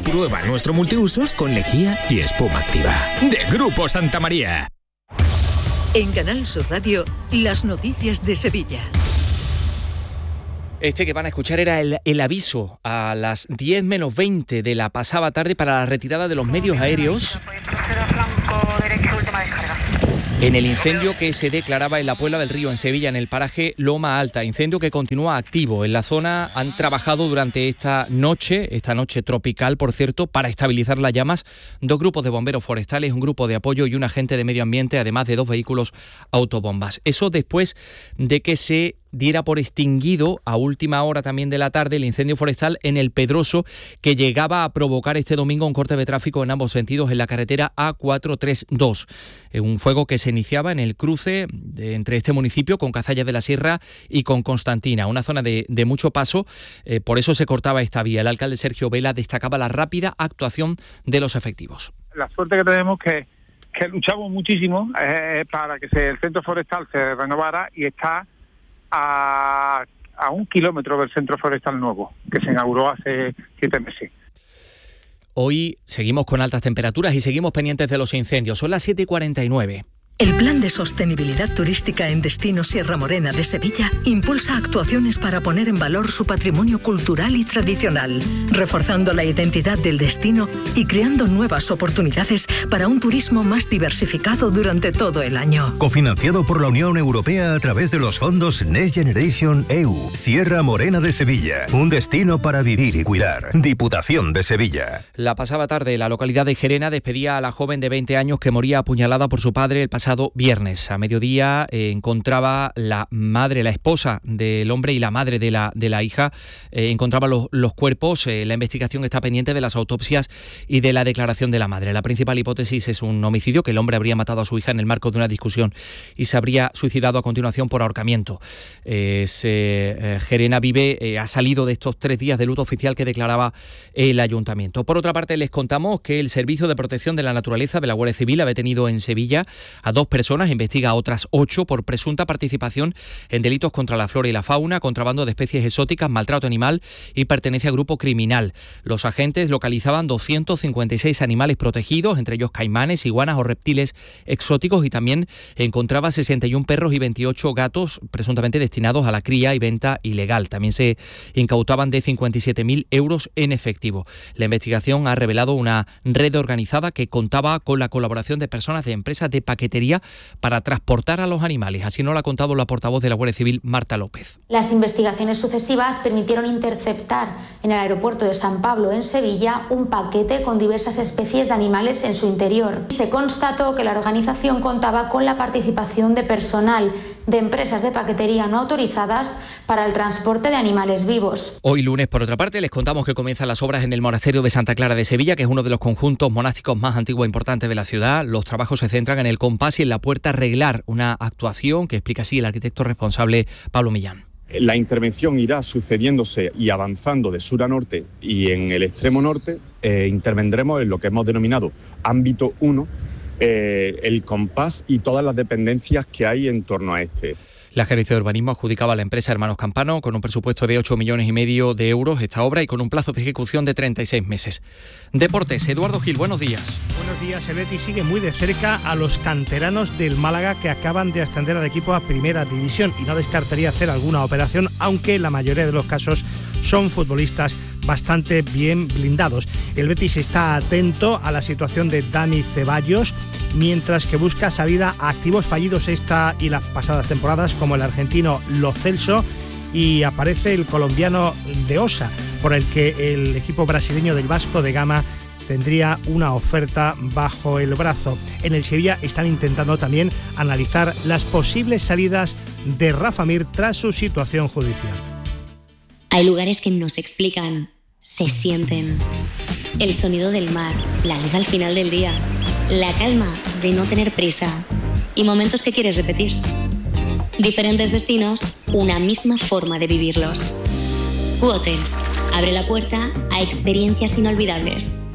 Prueba nuestro multiusos con lejía y espuma activa. De Grupo Santa María. En Canal Sur Radio, las noticias de Sevilla. Este que van a escuchar era el aviso a las 10 menos 20 de la pasada tarde para la retirada de los medios aéreos en el incendio que se declaraba en la Puebla del Río, en Sevilla, en el paraje Loma Alta. Incendio que continúa activo. En la zona han trabajado durante esta noche tropical, por cierto, para estabilizar las llamas, 2 grupos de bomberos forestales, un grupo de apoyo y un agente de medio ambiente, además de 2 vehículos autobombas. Eso después de que se diera por extinguido a última hora también de la tarde el incendio forestal en El Pedroso, que llegaba a provocar este domingo un corte de tráfico en ambos sentidos en la carretera A432. Un fuego que se iniciaba en el cruce entre este municipio con Cazallas de la Sierra y con Constantina, una zona de mucho paso, por eso se cortaba esta vía. El alcalde Sergio Vela destacaba la rápida actuación de los efectivos. La suerte que tenemos que luchamos muchísimo para que el centro forestal se renovara, y está a 1 kilómetro del centro forestal nuevo, que se inauguró hace 7 meses. Hoy seguimos con altas temperaturas y seguimos pendientes de los incendios. Son las 7:49. El Plan de Sostenibilidad Turística en Destino Sierra Morena de Sevilla impulsa actuaciones para poner en valor su patrimonio cultural y tradicional, reforzando la identidad del destino y creando nuevas oportunidades para un turismo más diversificado durante todo el año. Cofinanciado por la Unión Europea a través de los fondos Next Generation EU. Sierra Morena de Sevilla, un destino para vivir y cuidar. Diputación de Sevilla. La pasada tarde, la localidad de Gerena despedía a la joven de 20 años que moría apuñalada por su padre el pasado viernes. A mediodía encontraba la madre, la esposa del hombre y la madre de la hija, encontraba los cuerpos. La investigación está pendiente de las autopsias y de la declaración de la madre. La principal hipótesis es un homicidio, que el hombre habría matado a su hija en el marco de una discusión y se habría suicidado a continuación por ahorcamiento. Gerena ha salido de estos 3 días de luto oficial que declaraba el ayuntamiento. Por otra parte, les contamos que el Servicio de Protección de la Naturaleza de la Guardia Civil ha detenido en Sevilla a 2 personas, investiga a otras 8 por presunta participación en delitos contra la flora y la fauna, contrabando de especies exóticas, maltrato animal y pertenencia a grupo criminal. Los agentes localizaban 256 animales protegidos, entre ellos caimanes, iguanas o reptiles exóticos, y también encontraba 61 perros y 28 gatos presuntamente destinados a la cría y venta ilegal. También se incautaban de 57.000 euros en efectivo. La investigación ha revelado una red organizada que contaba con la colaboración de personas de empresas de paquetería para transportar a los animales. Así nos lo ha contado la portavoz de la Guardia Civil, Marta López. Las investigaciones sucesivas permitieron interceptar en el aeropuerto de San Pablo, en Sevilla, un paquete con diversas especies de animales en su interior. Se constató que la organización contaba con la participación de personal de empresas de paquetería no autorizadas para el transporte de animales vivos. Hoy lunes, por otra parte, les contamos que comienzan las obras en el monasterio de Santa Clara de Sevilla, que es uno de los conjuntos monásticos más antiguos e importantes de la ciudad. Los trabajos se centran en el compás y en la puerta reglar, una actuación que explica así el arquitecto responsable Pablo Millán. La intervención irá sucediéndose y avanzando de sur a norte, y en el extremo norte intervendremos en lo que hemos denominado ámbito 1, el compás y todas las dependencias que hay en torno a este. La Gerencia de Urbanismo adjudicaba a la empresa Hermanos Campano con un presupuesto de 8,5 millones de euros esta obra y con un plazo de ejecución de 36 meses. Deportes, Eduardo Gil, buenos días. Buenos días. El Betis sigue muy de cerca a los canteranos del Málaga, que acaban de ascender al equipo a Primera División, y no descartaría hacer alguna operación, aunque la mayoría de los casos son futbolistas bastante bien blindados. El Betis está atento a la situación de Dani Ceballos, mientras que busca salida a activos fallidos esta y las pasadas temporadas, como el argentino Lo Celso, y aparece el colombiano de Osa, por el que el equipo brasileño del Vasco de Gama tendría una oferta bajo el brazo. En el Sevilla están intentando también analizar las posibles salidas de Rafa Mir tras su situación judicial. Hay lugares que no se explican, se sienten. El sonido del mar, la luz al final del día, la calma de no tener prisa y momentos que quieres repetir. Diferentes destinos, una misma forma de vivirlos. Q-Hotels abre la puerta a experiencias inolvidables.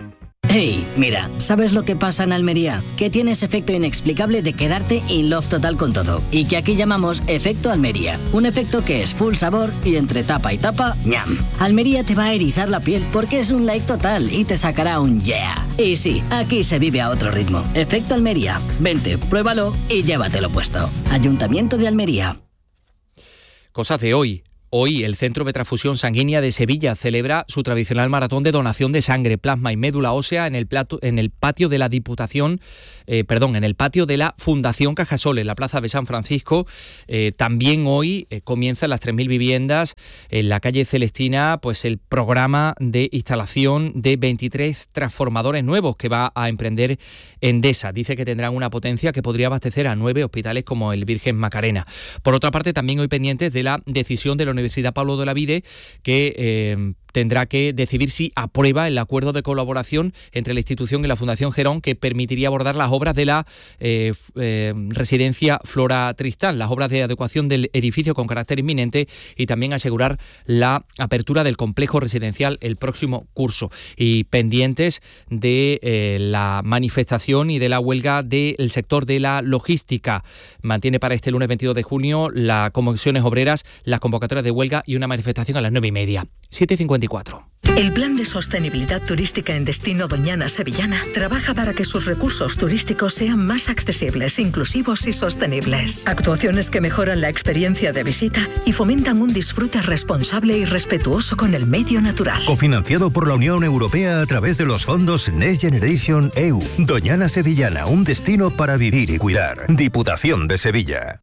Hey, mira, ¿sabes lo que pasa en Almería? Que tienes efecto inexplicable de quedarte in love total con todo. Y que aquí llamamos efecto Almería. Un efecto que es full sabor y entre tapa y tapa, ¡ñam! Almería te va a erizar la piel porque es un like total y te sacará un yeah. Y sí, aquí se vive a otro ritmo. Efecto Almería. Vente, pruébalo y llévatelo puesto. Ayuntamiento de Almería. Cosas de hoy. Hoy el Centro de Transfusión Sanguínea de Sevilla celebra su tradicional maratón de donación de sangre, plasma y médula ósea en el patio de la Diputación, en el patio de la Fundación Cajasol, en la Plaza de San Francisco. También hoy comienzan las 3.000 viviendas en la calle Celestina, pues el programa de instalación de 23 transformadores nuevos que va a emprender Endesa. Dice que tendrán una potencia que podría abastecer a 9 hospitales como el Virgen Macarena. Por otra parte, también hoy pendientes de la decisión de la Universidad Pablo de Olavide, que tendrá que decidir si aprueba el acuerdo de colaboración entre la institución y la Fundación Gerón, que permitiría abordar las obras de la residencia Flora Tristán, las obras de adecuación del edificio con carácter inminente, y también asegurar la apertura del complejo residencial el próximo curso. Y pendientes de la manifestación y de la huelga del sector de la logística. Mantiene para este lunes 22 de junio las Comisiones Obreras las convocatorias de huelga y una manifestación a las 9:30. 7:54. El Plan de Sostenibilidad Turística en Destino Doñana Sevillana trabaja para que sus recursos turísticos sean más accesibles, inclusivos y sostenibles. Actuaciones que mejoran la experiencia de visita y fomentan un disfrute responsable y respetuoso con el medio natural. Cofinanciado por la Unión Europea a través de los fondos Next Generation EU. Doñana Sevillana, un destino para vivir y cuidar. Diputación de Sevilla.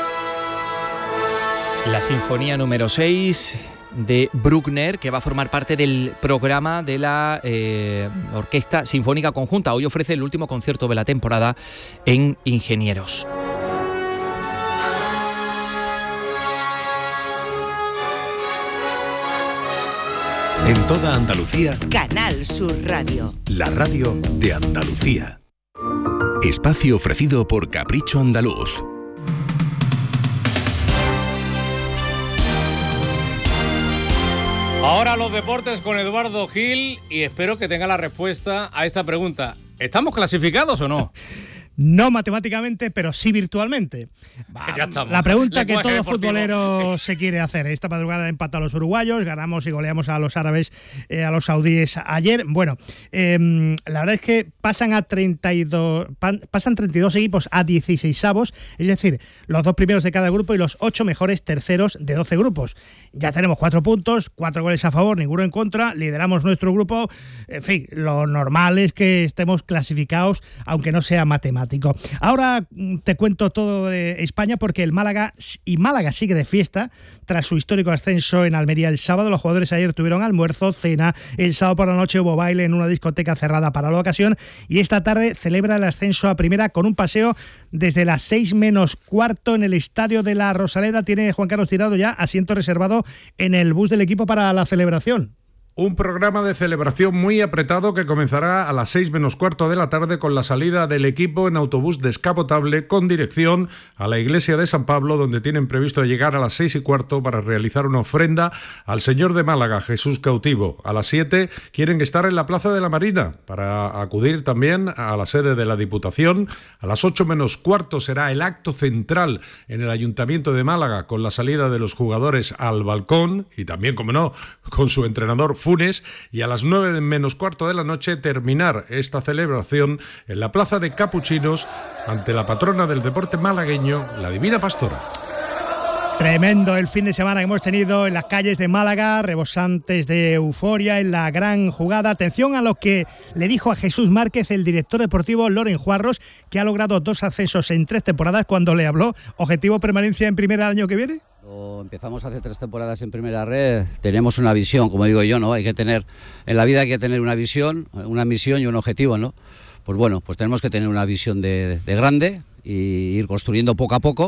La Sinfonía número 6... de Bruckner, que va a formar parte del programa de la Orquesta Sinfónica Conjunta. Hoy ofrece el último concierto de la temporada en Ingenieros. En toda Andalucía, Canal Sur Radio. La radio de Andalucía. Espacio ofrecido por Capricho Andaluz. Ahora los deportes con Eduardo Gil, y espero que tenga la respuesta a esta pregunta. ¿Estamos clasificados o no? No matemáticamente, pero sí virtualmente. Ya estamos. La pregunta que todo deportivo. Futbolero se quiere hacer. Esta madrugada empatan a los uruguayos, ganamos y goleamos a los árabes, a los saudíes ayer. Bueno, la verdad es que pasan 32 equipos a 16avos, es decir, los 2 primeros de cada grupo y los 8 mejores terceros de 12 grupos. Ya tenemos 4 puntos, 4 goles a favor, ninguno en contra, lideramos nuestro grupo. En fin, lo normal es que estemos clasificados, aunque no sea matemático. Ahora te cuento todo de España, porque Málaga sigue de fiesta tras su histórico ascenso en Almería el sábado. Los jugadores ayer tuvieron almuerzo, cena, el sábado por la noche hubo baile en una discoteca cerrada para la ocasión, y esta tarde celebra el ascenso a primera con un paseo desde las 6 menos cuarto en el estadio de la Rosaleda. Tiene Juan Carlos Tirado ya asiento reservado en el bus del equipo para la celebración. Un programa de celebración muy apretado que comenzará a las 6 menos cuarto de la tarde con la salida del equipo en autobús descapotable con dirección a la iglesia de San Pablo, donde tienen previsto llegar a las 6:15 para realizar una ofrenda al Señor de Málaga, Jesús cautivo. A las 7 quieren estar en la Plaza de la Marina para acudir también a la sede de la Diputación. A las 8 menos cuarto será el acto central en el Ayuntamiento de Málaga con la salida de los jugadores al balcón y también, como no, con su entrenador Funes, y a las 9 menos cuarto de la noche terminar esta celebración en la Plaza de Capuchinos ante la patrona del deporte malagueño, la Divina Pastora. Tremendo el fin de semana que hemos tenido en las calles de Málaga, rebosantes de euforia en la gran jugada. Atención a lo que le dijo a Jesús Márquez el director deportivo Loren Juarros, que ha logrado 2 ascensos en 3 temporadas, cuando le habló objetivo permanencia en primera el año que viene. Empezamos hace 3 temporadas en primera red, tenemos una visión, como digo yo, ¿no? Hay que tener, en la vida hay que tener una visión, una misión y un objetivo, ¿no? Pues bueno, pues tenemos que tener una visión de grande y ir construyendo poco a poco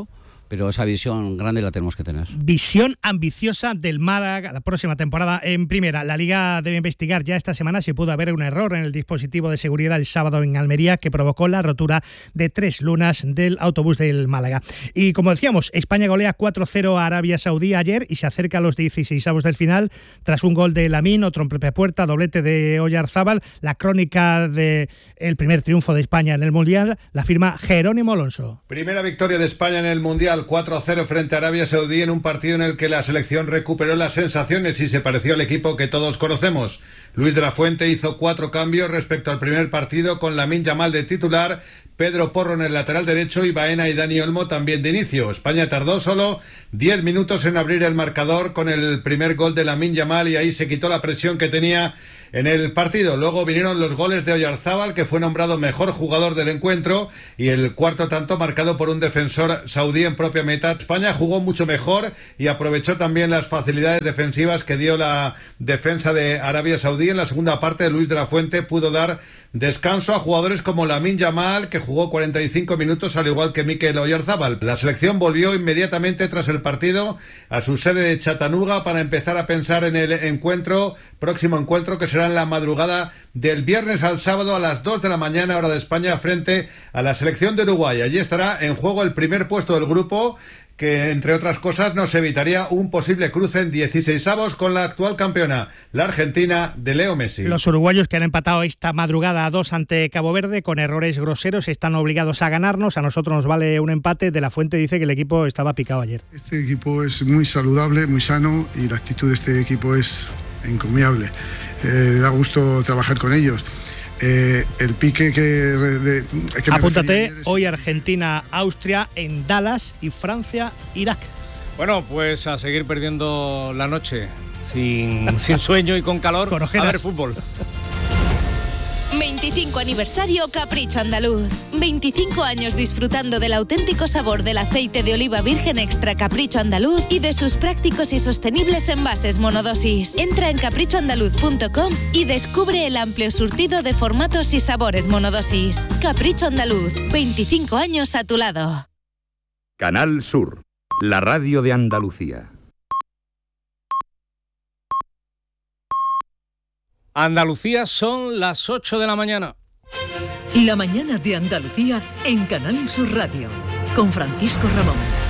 pero esa visión grande la tenemos que tener. Visión ambiciosa del Málaga la próxima temporada en Primera. La Liga debe investigar ya esta semana si pudo haber un error en el dispositivo de seguridad el sábado en Almería que provocó la rotura de 3 lunas del autobús del Málaga. Y como decíamos, España golea 4-0 a Arabia Saudí ayer y se acerca a los 16avos del final tras un gol de Lamine, otro en propia puerta, doblete de Oyarzábal. La crónica del primer triunfo de España en el Mundial la firma Jerónimo Alonso. Primera victoria de España en el Mundial, 4-0 frente a Arabia Saudí en un partido en el que la selección recuperó las sensaciones y se pareció al equipo que todos conocemos. Luis de la Fuente hizo 4 cambios respecto al primer partido con Lamine Yamal de titular, Pedro Porro en el lateral derecho y Baena y Dani Olmo también de inicio. España tardó solo 10 minutos en abrir el marcador con el primer gol de Lamine Yamal y ahí se quitó la presión que tenía en el partido. Luego vinieron los goles de Oyarzábal, que fue nombrado mejor jugador del encuentro, y el cuarto tanto marcado por un defensor saudí en propia meta. España jugó mucho mejor y aprovechó también las facilidades defensivas que dio la defensa de Arabia Saudí. En la segunda parte, Luis de la Fuente pudo dar descanso a jugadores como Lamine Yamal, que jugó 45 minutos, al igual que Mikel Oyarzábal. La selección volvió inmediatamente tras el partido a su sede de Chattanooga para empezar a pensar en el próximo encuentro, que será en la madrugada del viernes al sábado a las 2 de la mañana, hora de España, frente a la selección de Uruguay. Allí estará en juego el primer puesto del grupo, que entre otras cosas nos evitaría un posible cruce en 16avos con la actual campeona, la Argentina de Leo Messi. Los uruguayos, que han empatado esta madrugada a 2 ante Cabo Verde con errores groseros, están obligados a ganarnos. A nosotros nos vale un empate. De la Fuente dice que el equipo estaba picado ayer. Este equipo es muy saludable, muy sano, y la actitud de este equipo es encomiable. Da gusto trabajar con ellos. El pique que apúntate, hoy Argentina-Austria en Dallas y Francia-Irak. Bueno, pues a seguir perdiendo la noche sin sueño y con calor, con a ver fútbol. 25 aniversario Capricho Andaluz. 25 años disfrutando del auténtico sabor del aceite de oliva virgen extra Capricho Andaluz y de sus prácticos y sostenibles envases monodosis. Entra en caprichoandaluz.com y descubre el amplio surtido de formatos y sabores monodosis. Capricho Andaluz, 25 años a tu lado. Canal Sur, la radio de Andalucía. Andalucía, son las 8 de la mañana. La mañana de Andalucía en Canal Sur Radio, con Francisco Ramón.